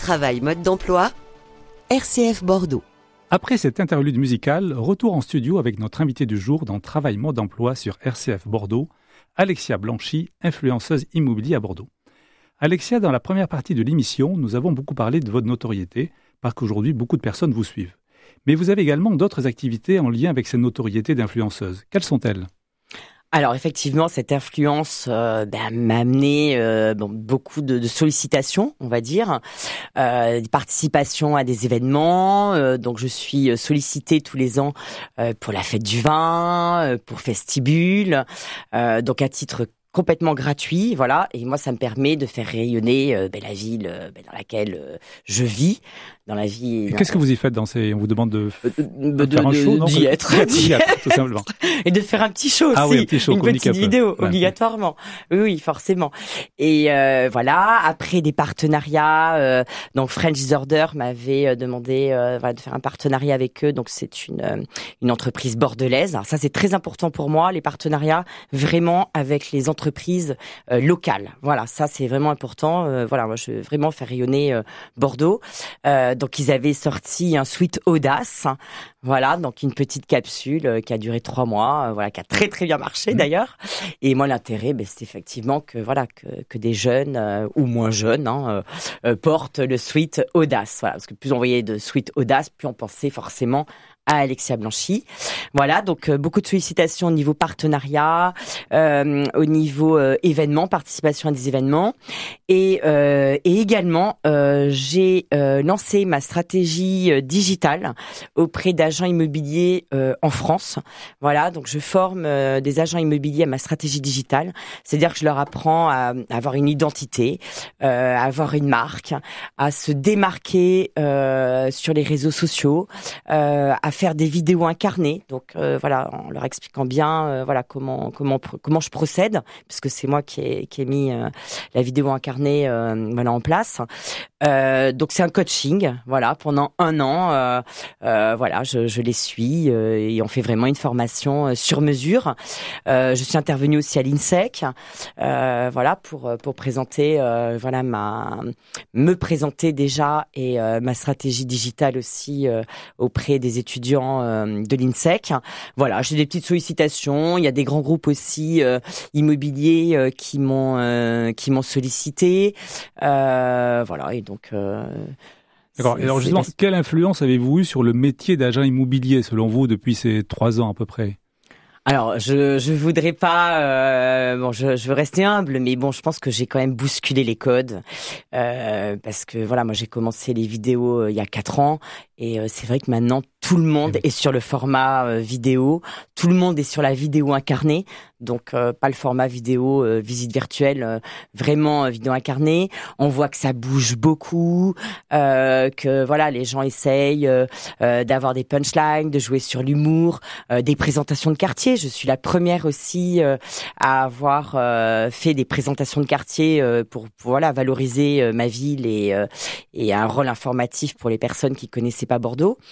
Travail, mode d'emploi, RCF Bordeaux. Après cette interlude musicale, retour en studio avec notre invité du jour dans Travail mode d'emploi sur RCF Bordeaux, Alexia Blanchy, influenceuse immobilier à Bordeaux. Alexia, dans la première partie de l'émission, nous avons beaucoup parlé de votre notoriété, parce qu'aujourd'hui, beaucoup de personnes vous suivent. Mais vous avez également d'autres activités en lien avec cette notoriété d'influenceuse. Quelles sont-elles ? Alors effectivement, cette influence m'a amené beaucoup de sollicitations, on va dire, des participations à des événements. Donc je suis sollicitée tous les ans pour la fête du vin, pour Festibule, donc à titre complètement gratuit, voilà. Et moi, ça me permet de faire rayonner la ville dans laquelle je vis. Dans la vie. Et qu'est-ce que vous y faites dans ces... On vous demande de faire un show, non ? D'y être, tout simplement. Et de faire un petit show aussi. Ah oui, un petit show, une petite vidéo, ouais, obligatoirement. Oui, forcément. Et voilà, après des partenariats, donc French Disorder m'avait demandé de faire un partenariat avec eux. Donc c'est une entreprise bordelaise. Alors ça, c'est très important pour moi, les partenariats vraiment avec les entreprises locales. Voilà, ça c'est vraiment important. Voilà, moi je veux vraiment faire rayonner Bordeaux. Donc ils avaient sorti un Sweet Audace, voilà, donc une petite capsule qui a duré 3 mois, voilà, qui a très très bien marché d'ailleurs. Et moi l'intérêt, c'est effectivement que des jeunes ou moins jeunes portent le Sweet Audace, voilà, parce que plus on voyait de Sweet Audace, plus on pensait forcément à Alexia Blanchy. Voilà, donc beaucoup de sollicitations au niveau partenariat, au niveau événements, participation à des événements. Et également, j'ai lancé ma stratégie digitale auprès d'agents immobiliers en France. Voilà, donc je forme des agents immobiliers à ma stratégie digitale. C'est-à-dire que je leur apprends à avoir une identité, à avoir une marque, à se démarquer sur les réseaux sociaux, à faire des vidéos incarnées, donc voilà, en leur expliquant bien comment je procède, puisque c'est moi qui ai mis la vidéo incarnée en place. Donc c'est un coaching, voilà, pendant 1 an, je les suis et on fait vraiment une formation sur mesure. Je suis intervenue aussi à l'INSEC, pour présenter, me présenter déjà et ma stratégie digitale aussi auprès des étudiants de l'INSEC. Voilà, j'ai des petites sollicitations. Il y a des grands groupes aussi immobiliers qui m'ont sollicité. Et donc. D'accord. Et alors justement, quelle influence avez-vous eu sur le métier d'agent immobilier, selon vous, depuis ces 3 ans à peu près ? Alors, je voudrais pas, je veux rester humble, mais bon, je pense que j'ai quand même bousculé les codes, parce que voilà, moi j'ai commencé les vidéos il y a 4 ans, et c'est vrai que maintenant tout le monde est sur le format vidéo, tout le monde est sur la vidéo incarnée, donc pas le format vidéo visite virtuelle, vraiment vidéo incarnée. On voit que ça bouge beaucoup, que voilà, les gens essayent d'avoir des punchlines, de jouer sur l'humour, des présentations de quartier. Je suis la première aussi à avoir fait des présentations de quartier pour valoriser ma ville et un rôle informatif pour les personnes qui connaissaient pas Bordeaux.